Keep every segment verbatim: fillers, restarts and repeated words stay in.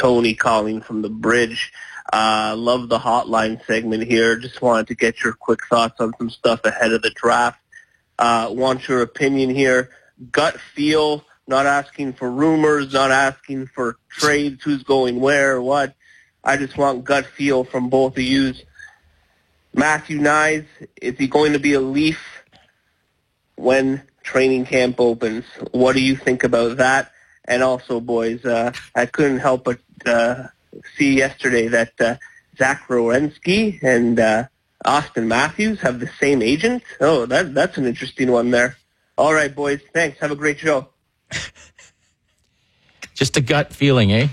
Tony calling from the Bridge. Uh, love the hotline segment here. Just wanted to get your quick thoughts on some stuff ahead of the draft. Uh, want your opinion here. Gut feel, not asking for rumors, not asking for trades, who's going where, what. I just want gut feel from both of you. Matthew Knies, is he going to be a Leaf when training camp opens? What do you think about that? And also, boys, uh, I couldn't help but uh, see yesterday that uh, Zach Werenski and uh, Austin Matthews have the same agent. Oh, that that's an interesting one there. All right, boys, thanks. Have a great show. Just a gut feeling, eh?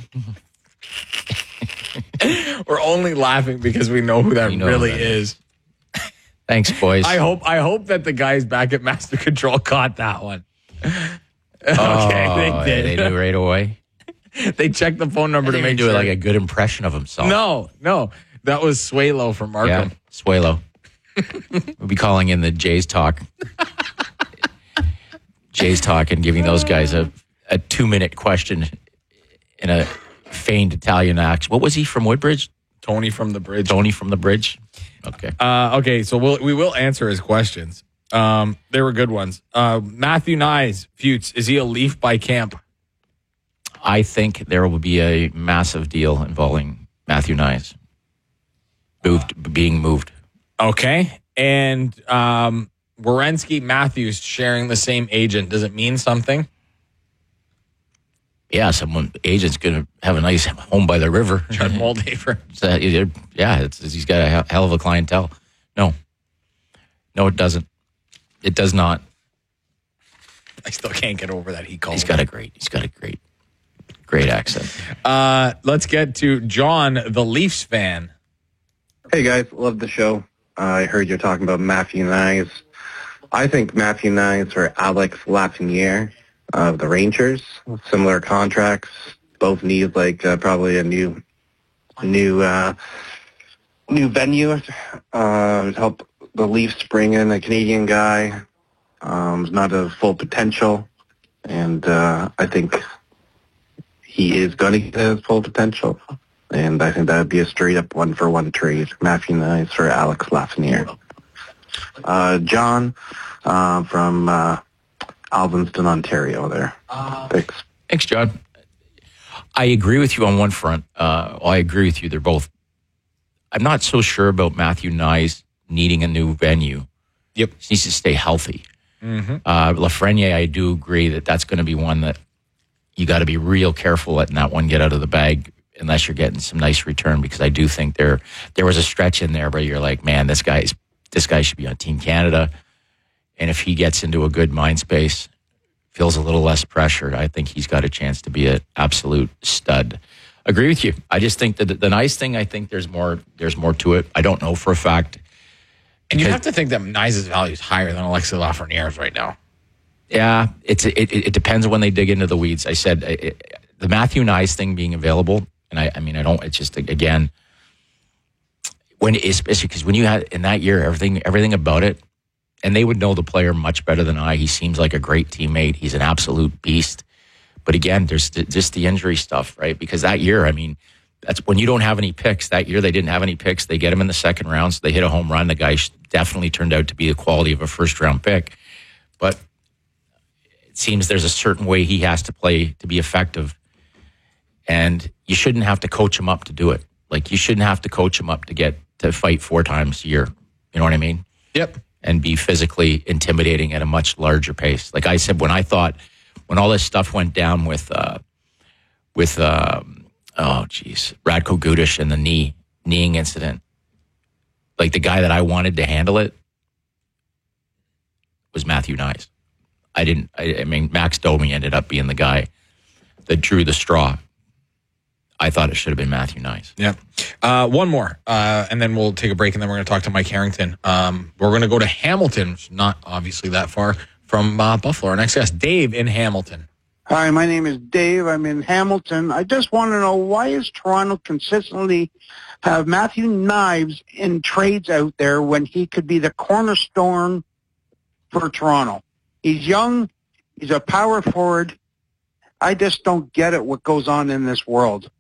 We're only laughing because we know who that know really that is. Thanks, boys. I hope I hope that the guys back at Master Control caught that one. Okay, oh, they did. They knew right away. They checked the phone number to to make do sure. it like a good impression of himself. No, no. That was Swalo from Markham. Yeah, Swalo. We'll be calling in the Jays Talk. Jays Talk and giving those guys a, a two-minute question in a feigned Italian accent. What was he from Woodbridge? Tony from the Bridge. Tony from the Bridge. Okay. Uh, okay, so we'll, we will answer his questions. Um, they were good ones. Uh, Matthew Knies, Futes, is he a Leaf by camp? I think there will be a massive deal involving Matthew Knies. Moved, being moved. Okay. And um, Werenski, Matthews sharing the same agent. Does it mean something? Yeah, someone agent's going to have a nice home by the river. Judd Moldaver. So, yeah, it's, he's got a hell of a clientele. No. No, it doesn't. It does not. I still can't get over that he called He's him. got a great, he's got a great, great accent. Uh, let's get to John, the Leafs fan. Hey, guys. Love the show. Uh, I heard you're talking about Matthew Knies. I think Matthew Knies or Alex Lafreniere of the Rangers. Similar contracts. Both need, like, uh, probably a new new, uh, new venue uh, to help the Leafs bring in a Canadian guy. Um, not a full potential. And uh, I think he is going to get his full potential. And I think that would be a straight-up one-for-one trade. Matthew Knies for Alex Lafreniere. Uh, John uh, from uh, Alvinston, Ontario there. Thanks. Thanks, John. I agree with you on one front. Uh, well, I agree with you. They're both. I'm not so sure about Matthew Knies needing a new venue. Yep. He needs to stay healthy. Mm-hmm. Uh, Lafreniere, I do agree that that's going to be one that you got to be real careful letting that one get out of the bag unless you're getting some nice return, because I do think there there was a stretch in there where you're like, man, this guy's this guy should be on Team Canada. And if he gets into a good mind space, feels a little less pressure, I think he's got a chance to be an absolute stud. Agree with you. I just think that the, the nice thing, I think there's more there's more to it. I don't know for a fact. And you have to think that Knies' value is higher than Alexis Lafreniere's right now. Yeah, it's it, it, it depends when they dig into the weeds. I said it, the Matthew Knies thing being available, and I, I mean, I don't. It's just again, when especially because when you had in that year everything everything about it, and they would know the player much better than I. He seems like a great teammate. He's an absolute beast. But again, there's just the injury stuff, right? Because that year, I mean, that's when you don't have any picks. That year they didn't have any picks. They get him in the second round, so they hit a home run. The guy definitely turned out to be the quality of a first round pick. But it seems there's a certain way he has to play to be effective. And you shouldn't have to coach him up to do it. Like, you shouldn't have to coach him up to get to fight four times a year. You know what I mean? Yep. And be physically intimidating at a much larger pace. Like I said, when I thought, when all this stuff went down with, uh, with um, oh, geez, Radko Gudas and the knee, kneeing incident, like the guy that I wanted to handle it was Matthew Knies. I didn't, I, I mean, Max Domi ended up being the guy that drew the straw. I thought it should have been Matthew Knies. Yeah. Uh, one more, uh, and then we'll take a break, and then we're going to talk to Mike Harrington. Um, we're going to go to Hamilton, which is not obviously that far from uh, Buffalo. Our next guest, Dave in Hamilton. Hi, my name is Dave. I'm in Hamilton. I just want to know, why is Toronto consistently have Matthew Knies in trades out there when he could be the cornerstone for Toronto? He's young. He's a power forward. I just don't get it, what goes on in this world.